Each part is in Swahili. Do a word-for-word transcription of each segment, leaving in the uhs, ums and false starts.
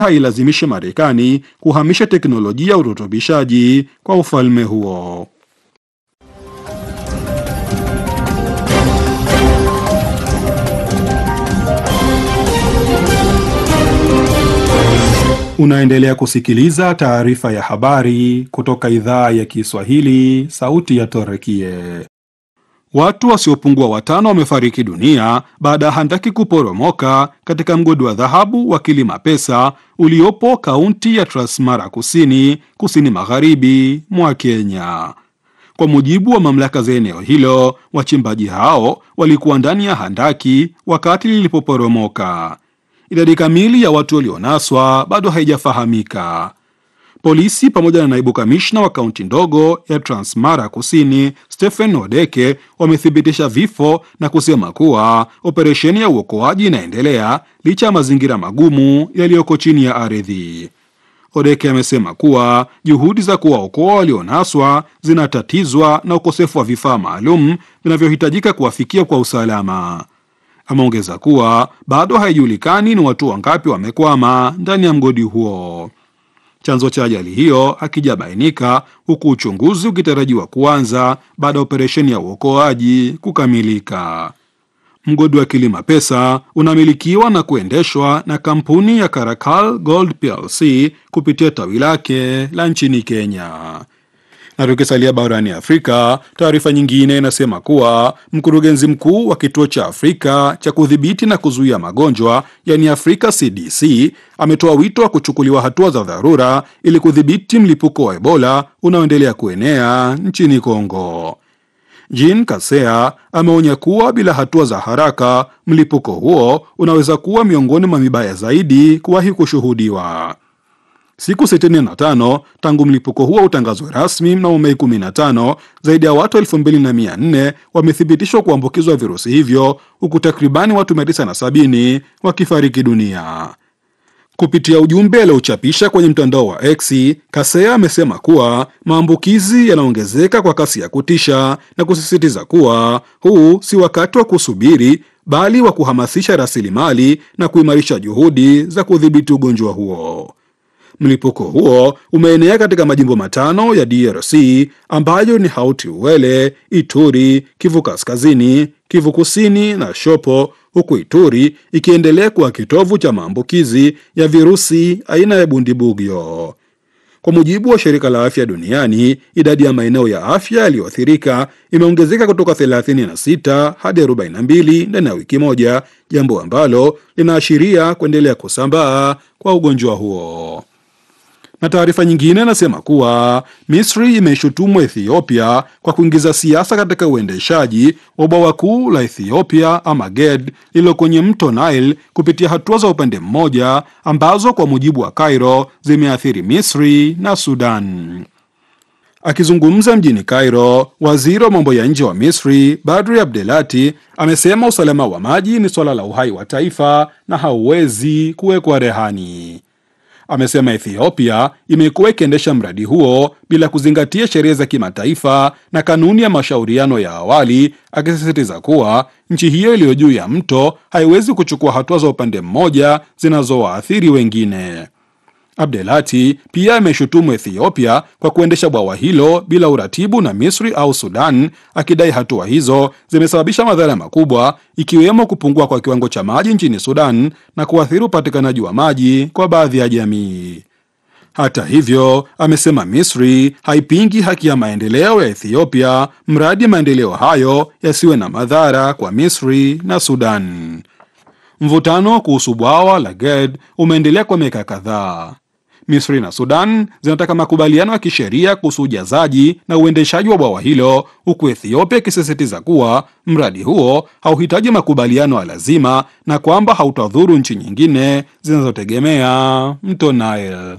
hailazimishi Marekani kuhamisha teknolojia ya urutubishaji kwa ufalme huo. Unaendelea kusikiliza taarifa ya habari kutoka idhaa ya Kiswahili, sauti ya Torekie. Watu wasiopungua watano wamefariki dunia baada ya handaki kuporomoka katika mgodi wa dhahabu wa Kilima Pesa uliopo kaunti ya Transmara Kusini, kusini magharibi mwa Kenya. Kwa mujibu wa mamlaka za eneo hilo, wachimbaji hao walikuwa ndani ya handaki wakati lilipoporomoka. Idadi kamili ya watu walionaswa bado haijafahamika. Polisi pamoja na naibu kamishna wa kaunti ndogo ya Transmara Kusini, Stephen Odeke, wamethibitisha vifo na kusema kuwa operesheni ya uokoaji inaendelea licha ya mazingira magumu yaliyoko chini ya ardhi. Odeke amesema kuwa juhudi za kuwaokoa walionaswa zinatatizwa na ukosefu wa vifaa maalum vinavyohitajika kuwafikia kwa usalama. Ameongeza kuwa bado haijulikani ni watu wangapi wamekwama ndani ya mgodi huo. Chanzo cha ajali hiyo hakijabainika, huku uchunguzi ukitarajiwa kuanza baada ya operesheni ya uokoaji kukamilika. Mgodi wa Kilima Pesa unamilikiwa na kuendeshwa na kampuni ya Karakal Gold P L C kupitia tawi lake la nchini Kenya. Na tukisalia barani Afrika, taarifa nyingine inasema kuwa mkurugenzi mkuu wa kituo cha Afrika cha kudhibiti na kuzuia magonjwa, yani Afrika C D C, ametoa wito wa kuchukuliwa hatua za dharura ili kudhibiti mlipuko wa Ebola unaoendelea kuenea nchini Kongo. Jean Kasea ameonya kuwa bila hatua za haraka, mlipuko huo unaweza kuwa miongoni mwa mibaya zaidi kuwahi kushuhudiwa. Siku sitini na tano tangu mlipuko huo utangazwe rasmi mnamo Mei kumi na tano, zaidi ya watu elfu mbili na mia nne wamethibitishwa kuambukizwa virusi hivyo, huku takribani watu mia tisa na sabini wakifariki dunia. Kupitia ujumbe aliochapisha kwenye mtandao wa X, Kasea amesema kuwa maambukizi yanaongezeka kwa kasi ya kutisha na kusisitiza kuwa huu si wakati wa kusubiri, bali wa kuhamasisha rasilimali na kuimarisha juhudi za kudhibiti ugonjwa huo. Mlipuko huo umeenea katika majimbo matano ya D R C ambayo ni Haut-Uele, Ituri, Kivu Kaskazini, Kivu Kusini na Shopo, huku Ituri ikiendelea kuwa kitovu cha maambukizi ya virusi aina ya Bundibugyo. Kwa mujibu wa Shirika la Afya Duniani, idadi ya maeneo ya afya yaliyoathirika imeongezeka kutoka thelathini na sita hadi arobaini na mbili ndani ya wiki moja, jambo ambalo linaashiria kuendelea kusambaa kwa ugonjwa huo. Na taarifa nyingine nasema kuwa Misri imeshutumu Ethiopia kwa kuingiza siasa katika uendeshaji wa bwawa kuu la Ethiopia ama Ged lilo kwenye mto Nile kupitia hatua za upande mmoja ambazo kwa mujibu wa Cairo zimeathiri Misri na Sudan. Akizungumza mjini Cairo, waziri wa mambo ya nje wa Misri Badri Abdelati amesema usalama wa maji ni swala la uhai wa taifa na hauwezi kuwekwa rehani. Amesema Ethiopia imekuwa ikiendesha mradi huo bila kuzingatia sheria za kimataifa na kanuni ya mashauriano ya awali, akisisitiza kuwa nchi hiyo iliyo juu ya mto haiwezi kuchukua hatua za upande mmoja zinazowaathiri wengine. Abdelati pia ameshutumu Ethiopia kwa kuendesha bwawa hilo bila uratibu na Misri au Sudan, akidai hatua hizo zimesababisha madhara makubwa ikiwemo kupungua kwa kiwango cha maji nchini Sudan na kuathiri upatikanaji wa maji kwa baadhi ya jamii. Hata hivyo, amesema Misri haipingi haki ya maendeleo ya Ethiopia, mradi maendeleo hayo yasiwe na madhara kwa Misri na Sudan. Mvutano kuhusu bwawa la Ged umeendelea kwa miaka kadhaa. Misri na Sudan zinataka makubaliano ya kisheria kuhusu ujazaji na uendeshaji wa bwawa hilo, huku Ethiopia ikisisitiza kuwa mradi huo hauhitaji makubaliano ya lazima na kwamba hautadhuru nchi nyingine zinazotegemea mto Nile.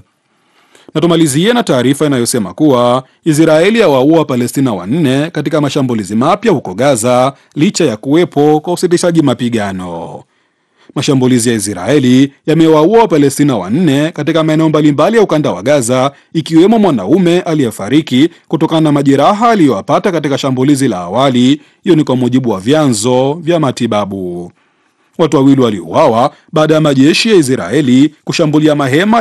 Na tumalizie na taarifa inayosema kuwa Israeli yawaua Palestina wanne katika mashambulizi mapya huko Gaza licha ya kuwepo kwa usitishaji mapigano. Mashambulizi ya Israeli yamewaua Wapalestina wanne katika maeneo mbalimbali ya ukanda wa Gaza, ikiwemo mwanaume aliyefariki kutokana na majeraha aliyopata katika shambulizi la awali. Hiyo ni kwa mujibu wa vyanzo vya matibabu. Watu wawili waliuawa baada ya majeshi ya Israeli kushambulia mahema